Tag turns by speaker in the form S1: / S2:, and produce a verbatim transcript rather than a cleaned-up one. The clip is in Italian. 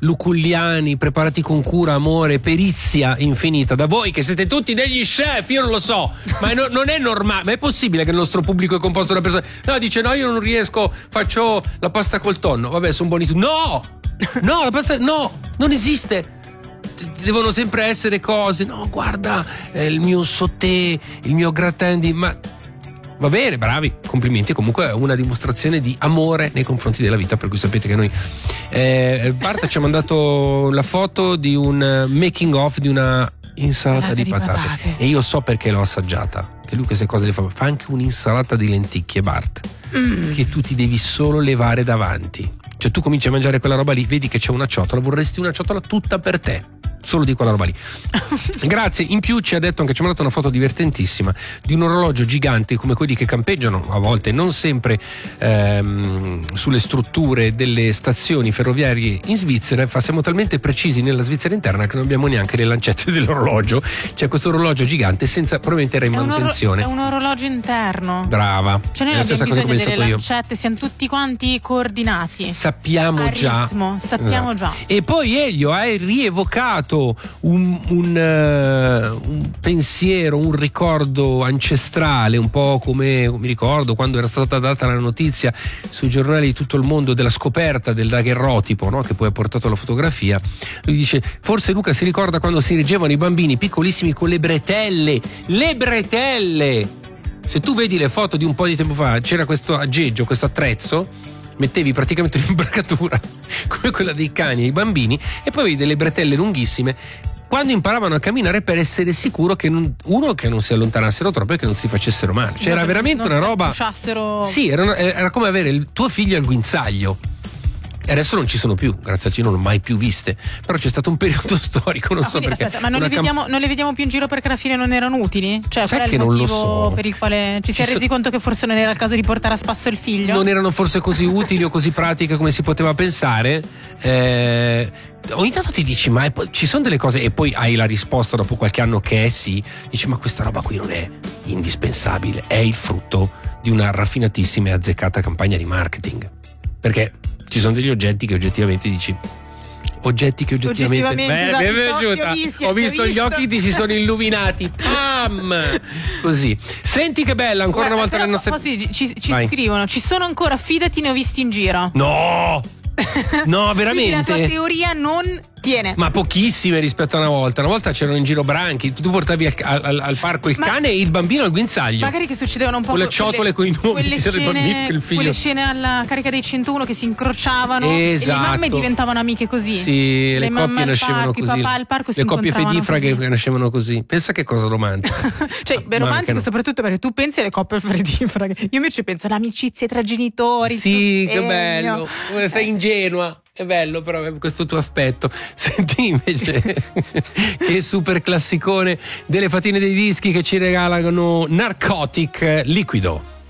S1: luculliani, preparati con cura, amore, perizia infinita da voi che siete tutti degli chef, io non lo so, ma no, non è normale, ma è possibile che il nostro pubblico è composto da persone, no, dice no, io non riesco, faccio la pasta col tonno, vabbè, sono buoni tu, no, no, la pasta, no, non esiste. Devono sempre essere cose, no, guarda, eh, il mio sauté, il mio gratin di, ma va bene, bravi, complimenti, comunque è una dimostrazione di amore nei confronti della vita, per cui sapete che noi eh, Bart ci ha mandato la foto di un making of di una insalata di, di patate. patate e io so perché l'ho assaggiata, che lui queste cose le fa, fa anche un'insalata di lenticchie, Bart, mm. che tu ti devi solo levare davanti, cioè tu cominci a mangiare quella roba lì, vedi che c'è una ciotola, vorresti una ciotola tutta per te, solo di quella roba lì. Grazie. In più ci ha detto anche, ci ha mandato una foto divertentissima di un orologio gigante come quelli che campeggiano a volte, non sempre ehm, sulle strutture delle stazioni ferroviarie in Svizzera. Fa, siamo talmente precisi nella Svizzera interna che non abbiamo neanche le lancette dell'orologio, c'è questo orologio gigante senza, probabilmente era in è manutenzione.
S2: Un oro- è un orologio interno,
S1: brava,
S2: cioè noi
S1: è la stessa cosa che ho pensato io.
S2: Lancette, siamo tutti quanti coordinati,
S1: sappiamo
S2: a
S1: già
S2: ritmo, sappiamo
S1: no.
S2: già.
S1: E poi Elio ha rievocato un, un, uh, un pensiero, un ricordo ancestrale, un po' come mi ricordo quando era stata data la notizia sui giornali di tutto il mondo della scoperta del daguerrotipo, no? Che poi ha portato alla fotografia. Lui dice, forse Luca si ricorda quando si reggevano i bambini piccolissimi con le bretelle, le bretelle. Se tu vedi le foto di un po' di tempo fa, c'era questo aggeggio, questo attrezzo, mettevi praticamente un'imbracatura come quella dei cani e i bambini e poi avevi delle bretelle lunghissime quando imparavano a camminare, per essere sicuro che non, uno, che non si allontanassero troppo e che non si facessero male, cioè no, era veramente una roba,
S2: pushassero...
S1: sì, era, era come avere il tuo figlio al guinzaglio. E adesso non ci sono più, grazie al cielo non l'ho mai più viste, però c'è stato un periodo storico, non no, so perché.
S2: Aspetta, ma non le, vediamo, cam... non le vediamo più in giro perché alla fine non erano utili? Cioè,
S1: sai
S2: qual è
S1: che
S2: il
S1: non
S2: motivo
S1: lo so.
S2: Per il quale ci, ci si è resi
S1: so...
S2: conto che forse non era il caso di portare a spasso il figlio?
S1: Non erano forse così utili o così pratiche come si poteva pensare. Eh, ogni tanto ti dici, ma poi, ci sono delle cose, e poi hai la risposta dopo qualche anno che è sì, dici, ma questa roba qui non è indispensabile, è il frutto di una raffinatissima e azzeccata campagna di marketing, perché ci sono degli oggetti che oggettivamente dici, oggetti che oggettivamente,
S2: oggettivamente
S1: beh,
S2: esatto,
S1: mi è piaciuta, ho visto, ho visto gli occhi ti si sono illuminati, pam, così. Senti che bella, ancora
S2: Guarda,
S1: una volta
S2: però,
S1: le nostre
S2: così, ci, ci scrivono, ci sono ancora, fidati, ne ho visti in giro.
S1: No, no, veramente.
S2: La tua teoria non tiene.
S1: Ma pochissime rispetto a una volta. Una volta c'erano in giro branchi, tu portavi al, al, al parco il ma cane e il bambino al guinzaglio.
S2: Magari che succedevano un po'
S1: con le ciotole con i nomi
S2: quelle scene,
S1: bambini, il figlio.
S2: Quelle scene alla carica dei centouno che si incrociavano,
S1: esatto.
S2: E le mamme diventavano amiche così.
S1: Sì, le, le coppie nascevano
S2: parco,
S1: così.
S2: Papà al parco
S1: le coppie fedifraghe
S2: così.
S1: nascevano così. Pensa che cosa romantica.
S2: Cioè, beh, romantico soprattutto perché tu pensi alle coppie fedifraghe. Io invece penso alle amicizie tra genitori.
S1: Sì, che bello. Sei ingenua. È bello però questo tuo aspetto. Senti invece che super classicone delle fatine dei dischi che ci regalano Narcotic Liquido.